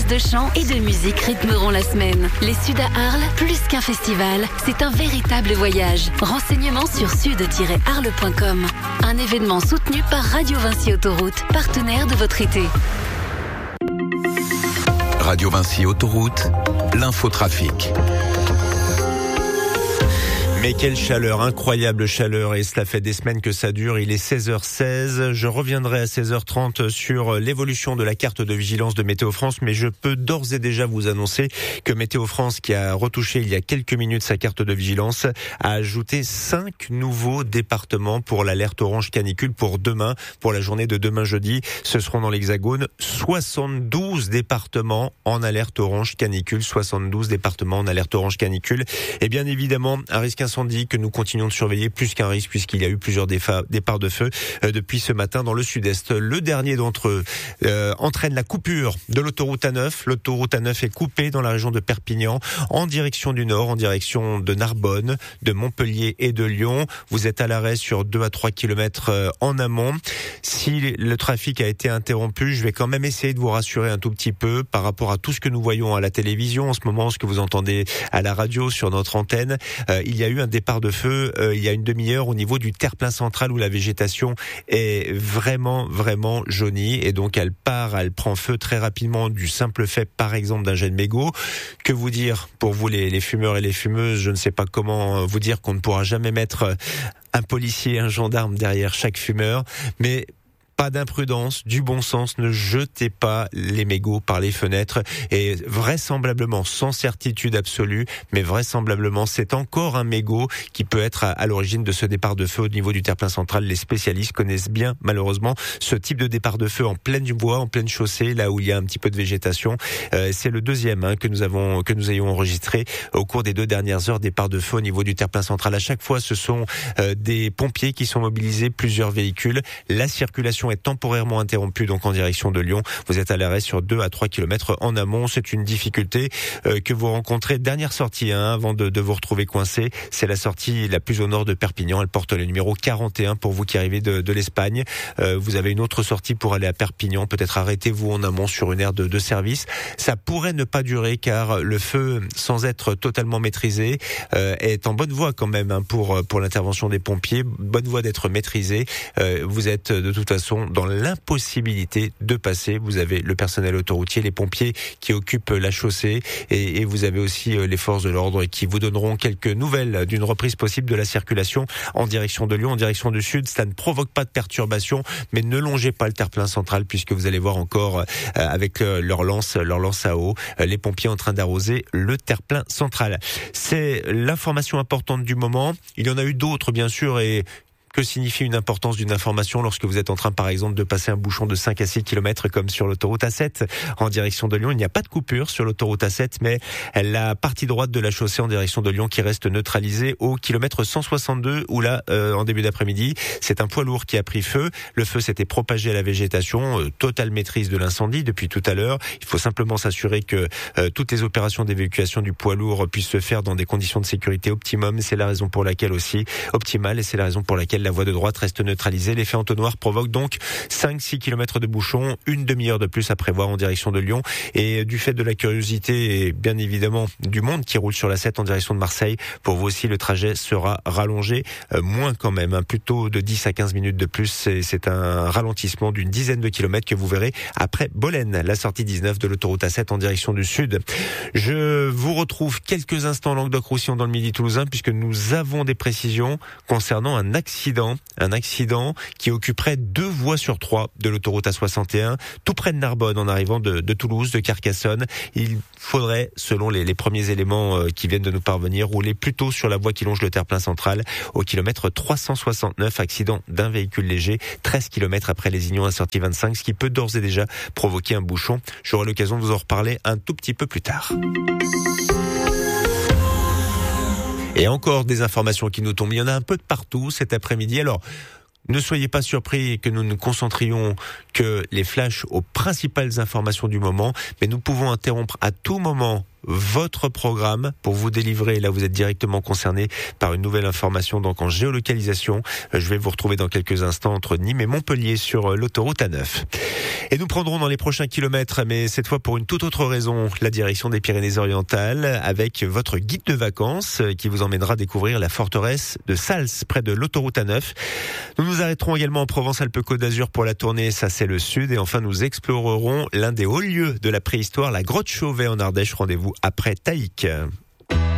de chant et de musique rythmeront la semaine. Les Suds à Arles, plus qu'un festival, c'est un véritable voyage. Renseignements sur sud-arles.com. Un événement soutenu par Radio Vinci Autoroute, partenaire de votre été. Radio Vinci Autoroute, l'infotrafic. Mais quelle chaleur, incroyable chaleur, et cela fait des semaines que ça dure. Il est 16h16, je reviendrai à 16h30 sur l'évolution de la carte de vigilance de Météo France, mais je peux d'ores et déjà vous annoncer que Météo France, qui a retouché il y a quelques minutes sa carte de vigilance, a ajouté 5 nouveaux départements pour l'alerte orange canicule pour demain, pour la journée de demain jeudi. Ce seront dans l'Hexagone 72 départements en alerte orange canicule, 72 départements en alerte orange canicule. Et bien évidemment, un risque incendie que nous continuons de surveiller, plus qu'un risque, puisqu'il y a eu plusieurs départs de feu depuis ce matin dans le sud-est. Le dernier d'entre eux entraîne la coupure de l'autoroute A9. L'autoroute A9 est coupée dans la région de Perpignan en direction du nord, en direction de Narbonne, de Montpellier et de Lyon. Vous êtes à l'arrêt sur 2 à 3 kilomètres en amont. Si le trafic a été interrompu, je vais quand même essayer de vous rassurer un tout petit peu par rapport à tout ce que nous voyons à la télévision en ce moment, ce que vous entendez à la radio, sur notre antenne. Il y a eu un départ de feu il y a une demi-heure au niveau du terre-plein central où la végétation est vraiment jaunie, et donc elle prend feu très rapidement du simple fait par exemple d'un jet de mégot. Que vous dire pour vous les fumeurs et les fumeuses, je ne sais pas comment vous dire qu'on ne pourra jamais mettre un policier, un gendarme derrière chaque fumeur, mais pas d'imprudence, du bon sens, ne jetez pas les mégots par les fenêtres, et vraisemblablement, sans certitude absolue, mais vraisemblablement, c'est encore un mégot qui peut être à l'origine de ce départ de feu au niveau du terre-plein central. Les spécialistes connaissent bien, malheureusement, ce type de départ de feu en pleine voie, en pleine chaussée, là où il y a un petit peu de végétation. C'est le deuxième que nous ayons enregistré au cours des 2 dernières heures, départ de feu au niveau du terre-plein central. À chaque fois, ce sont des pompiers qui sont mobilisés, plusieurs véhicules. La circulation est temporairement interrompue donc en direction de Lyon. Vous êtes à l'arrêt sur 2 à 3 kilomètres en amont. C'est une difficulté que vous rencontrez. Dernière sortie avant de vous retrouver coincé. C'est la sortie la plus au nord de Perpignan. Elle porte le numéro 41 pour vous qui arrivez de l'Espagne. Vous avez une autre sortie pour aller à Perpignan. Peut-être arrêtez-vous en amont sur une aire de service. Ça pourrait ne pas durer car le feu, sans être totalement maîtrisé, est en bonne voie quand même pour l'intervention des pompiers. Bonne voie d'être maîtrisé. Vous êtes de toute façon dans l'impossibilité de passer. Vous avez le personnel autoroutier, les pompiers qui occupent la chaussée, et vous avez aussi les forces de l'ordre qui vous donneront quelques nouvelles d'une reprise possible de la circulation en direction de Lyon, en direction du sud. Ça ne provoque pas de perturbation, mais ne longez pas le terre-plein central, puisque vous allez voir encore avec leur lance à eau, les pompiers en train d'arroser le terre-plein central. C'est l'information importante du moment. Il y en a eu d'autres, bien sûr, et que signifie une importance d'une information lorsque vous êtes en train, par exemple, de passer un bouchon de 5 à 6 km comme sur l'autoroute A7 en direction de Lyon. Il n'y a pas de coupure sur l'autoroute A7, mais la partie droite de la chaussée en direction de Lyon qui reste neutralisée au kilomètre 162 où là, en début d'après-midi, c'est un poids lourd qui a pris feu. Le feu s'était propagé à la végétation. Totale maîtrise de l'incendie depuis tout à l'heure. Il faut simplement s'assurer que toutes les opérations d'évacuation du poids lourd puissent se faire dans des conditions de sécurité optimum. C'est la raison pour laquelle aussi optimale, et c'est la raison pour laquelle la voie de droite reste neutralisée. L'effet entonnoir provoque donc 5-6 km de bouchons, une demi-heure de plus à prévoir en direction de Lyon. Et du fait de la curiosité et bien évidemment du monde qui roule sur la 7 en direction de Marseille, pour vous aussi le trajet sera rallongé, moins quand même, plutôt de 10 à 15 minutes de plus. C'est un ralentissement d'une dizaine de kilomètres que vous verrez après Bolène, la sortie 19 de l'autoroute A7 en direction du sud. Je vous retrouve quelques instants Languedoc-Roussillon dans le Midi toulousain, puisque nous avons des précisions concernant un accident qui occuperait 2 voies sur 3 de l'autoroute A61, tout près de Narbonne en arrivant de Toulouse, de Carcassonne. Il faudrait, selon les premiers éléments qui viennent de nous parvenir, rouler plutôt sur la voie qui longe le terre-plein central au kilomètre 369, accident d'un véhicule léger, 13 km après Lézignan à sortie 25, ce qui peut d'ores et déjà provoquer un bouchon. J'aurai l'occasion de vous en reparler un tout petit peu plus tard. Et encore des informations qui nous tombent. Il y en a un peu de partout cet après-midi. Alors, ne soyez pas surpris que nous ne concentrions que les flashs aux principales informations du moment, mais nous pouvons interrompre à tout moment votre programme pour vous délivrer. Là, vous êtes directement concerné par une nouvelle information, donc en géolocalisation. Je vais vous retrouver dans quelques instants entre Nîmes et Montpellier sur l'autoroute A9. Et nous prendrons dans les prochains kilomètres, mais cette fois pour une toute autre raison, la direction des Pyrénées-Orientales avec votre guide de vacances qui vous emmènera découvrir la forteresse de Sals près de l'autoroute A9. Nous nous arrêterons également en Provence-Alpes-Côte d'Azur pour la tournée, ça c'est le sud. Et enfin, nous explorerons l'un des hauts lieux de la préhistoire, la grotte Chauvet en Ardèche. Rendez-vous après Taïk.